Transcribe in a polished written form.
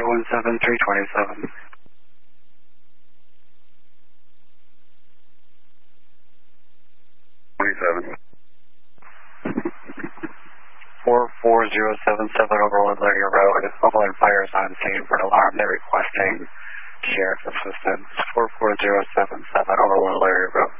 417-327. 27. 44077 Overwood Larry Road. Overland Fire is on scene for an alarm. They're requesting sheriff's assistance. 44077 Overwood Larry Road.